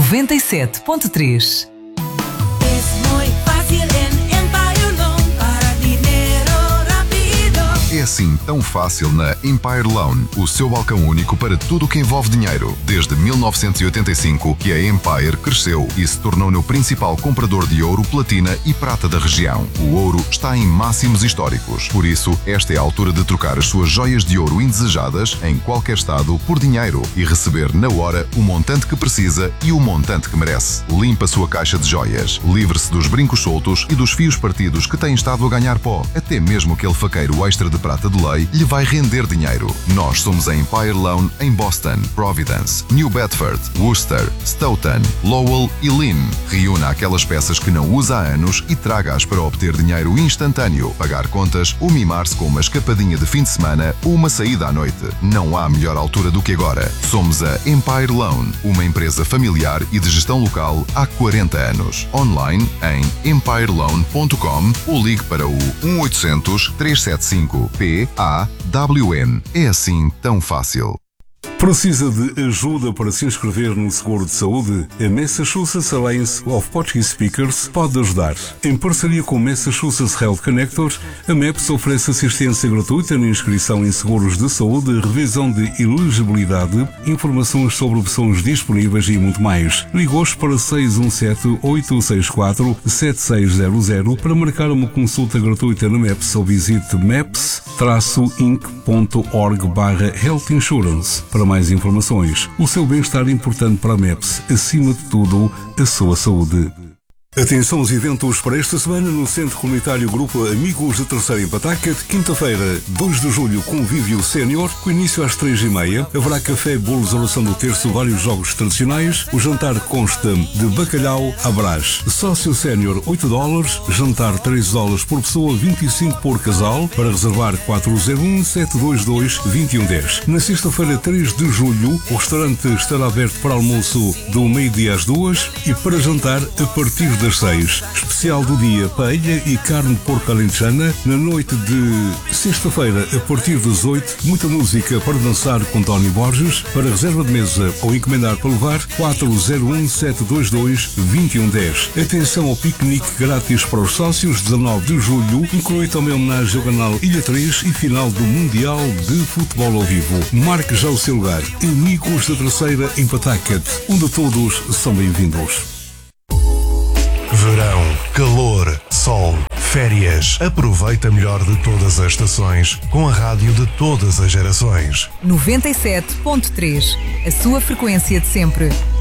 97.3. É assim tão fácil na Empire Loan, o seu balcão único para tudo o que envolve dinheiro. Desde 1985 que a Empire cresceu e se tornou no principal comprador de ouro, platina e prata da região. O ouro está em máximos históricos. Por isso, esta é a altura de trocar as suas joias de ouro indesejadas em qualquer estado por dinheiro e receber na hora o montante que precisa e o montante que merece. Limpa a sua caixa de joias. Livre-se dos brincos soltos e dos fios partidos que têm estado a ganhar pó. Até mesmo aquele faqueiro extra de prata de lei lhe vai render dinheiro. Nós somos a Empire Loan em Boston, Providence, New Bedford, Worcester, Stoughton, Lowell e Lynn. Reúna aquelas peças que não usa há anos e traga-as para obter dinheiro instantâneo, pagar contas ou mimar-se com uma escapadinha de fim de semana ou uma saída à noite. Não há melhor altura do que agora. Somos a Empire Loan, uma empresa familiar e de gestão local há 40 anos. Online em empireloan.com ou ligue para o 1-800-375-PAWN. É assim tão fácil. Precisa de ajuda para se inscrever no seguro de saúde? A Massachusetts Alliance of Portuguese Speakers pode ajudar. Em parceria com o Massachusetts Health Connector, a MAPS oferece assistência gratuita na inscrição em seguros de saúde, revisão de elegibilidade, informações sobre opções disponíveis e muito mais. Ligue hoje para 617-864-7600 para marcar uma consulta gratuita na MAPS ou visite maps-inc.org/health insurance. Para mais informações, o seu bem-estar é importante para a MAPS, acima de tudo, a sua saúde. Atenção aos eventos para esta semana no Centro Comunitário Grupo Amigos da Terceira em Pataca, de quinta-feira, 2 de julho, convívio sénior, com início às 3h30. Haverá café, bolos, oração do terço, vários jogos tradicionais. O jantar consta de bacalhau à brás. Sócio sénior, $8. Jantar, $13 por pessoa, 25 por casal. Para reservar, 401-722-2110. Na sexta-feira, 3 de julho, o restaurante estará aberto para almoço do meio-dia às 2 e para jantar a partir das 6. Especial do dia, paella e carne de porco alentejana. Na noite de sexta-feira, a partir das 8, muita música para dançar com Tony Borges. Para reserva de mesa ou encomendar para levar, 401-722-2110. Atenção ao piquenique grátis para os sócios, 19 de julho, inclui também homenagem ao canal Ilha 3 e final do Mundial de Futebol ao Vivo. Marque já o seu lugar. Amigos da Terceira em Pataca, onde todos são bem-vindos. Verão, calor, sol, férias. Aproveita melhor de todas as estações com a rádio de todas as gerações. 97.3, a sua frequência de sempre.